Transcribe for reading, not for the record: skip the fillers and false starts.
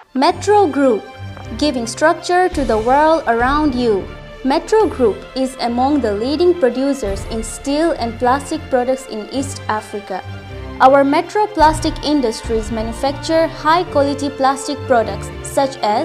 Metro Group, giving structure to the world around you. Metro Group is among the leading producers in steel and plastic products in East Africa. Our Metro Plastic Industries manufacture high-quality plastic products such as